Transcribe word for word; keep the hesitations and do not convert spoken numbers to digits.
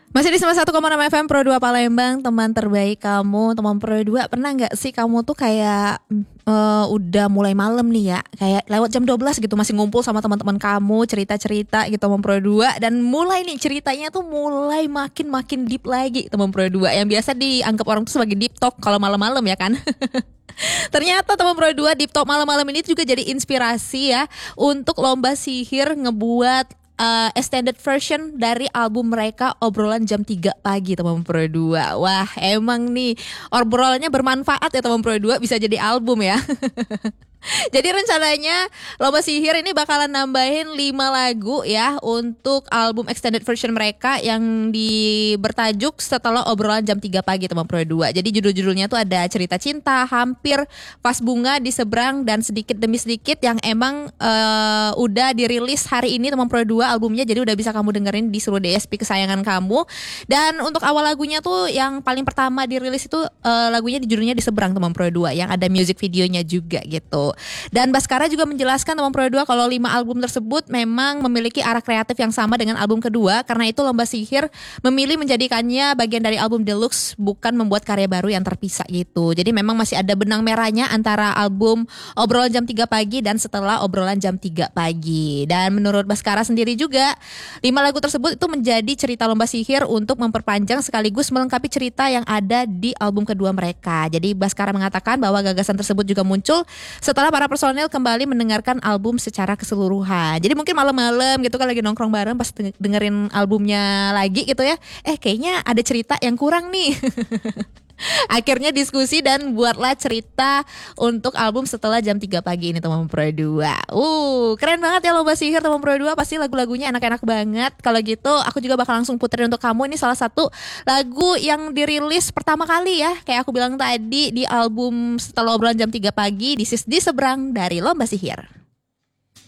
Masih di satu koma enam F M Pro dua Palembang, teman terbaik kamu. Teman Pro dua, pernah gak sih kamu tuh kayak uh, udah mulai malam nih ya, kayak lewat jam dua belas gitu masih ngumpul sama teman-teman kamu, cerita-cerita gitu teman Pro dua, dan mulai nih ceritanya tuh mulai makin-makin deep lagi teman Pro dua, yang biasa dianggap orang tuh sebagai deep talk kalau malam-malam ya kan. Ternyata teman Pro dua, deep talk malam-malam ini juga jadi inspirasi ya untuk lomba sihir ngebuat Uh, extended version dari album mereka Obrolan Jam tiga Pagi teman Pro dua. Wah, emang nih obrolannya bermanfaat ya teman Pro dua, bisa jadi album ya. Jadi rencananya lomba sihir ini bakalan nambahin lima lagu ya untuk album extended version mereka yang di bertajuk Setelah Obrolan Jam tiga Pagi teman Pro dua. Jadi judul-judulnya tuh ada Cerita Cinta, Hampir, Pas Bunga, Di Seberang, dan Sedikit Demi Sedikit, yang emang uh, udah dirilis hari ini teman Pro dua albumnya. Jadi udah bisa kamu dengerin di seluruh D S P kesayangan kamu. Dan untuk awal lagunya tuh yang paling pertama dirilis itu uh, lagunya di judulnya Di Seberang teman Pro dua, yang ada music videonya juga gitu. Dan Baskara juga menjelaskan teman Pro dua kalau lima album tersebut memang memiliki arah kreatif yang sama dengan album kedua. Karena itu lomba sihir memilih menjadikannya bagian dari album deluxe, bukan membuat karya baru yang terpisah gitu. Jadi memang masih ada benang merahnya antara album Obrolan Jam tiga Pagi dan Setelah Obrolan Jam tiga Pagi. Dan menurut Baskara sendiri juga, lima lagu tersebut itu menjadi cerita lomba sihir untuk memperpanjang sekaligus melengkapi cerita yang ada di album kedua mereka. Jadi Baskara mengatakan bahwa gagasan tersebut juga muncul setelah para personel kembali mendengarkan album secara keseluruhan. Jadi mungkin malam-malam gitu kan lagi nongkrong bareng pas dengerin albumnya lagi gitu ya, eh kayaknya ada cerita yang kurang nih. Akhirnya diskusi dan buatlah cerita untuk album Setelah Jam tiga Pagi ini teman Pro dua. Uh, keren banget ya lomba sihir teman Pro dua, pasti lagu-lagunya enak-enak banget. Kalau gitu aku juga bakal langsung puterin untuk kamu. Ini salah satu lagu yang dirilis pertama kali ya, kayak aku bilang tadi, di album Setelah Obrolan Jam tiga Pagi, This Is Di Seberang dari Lomba Sihir.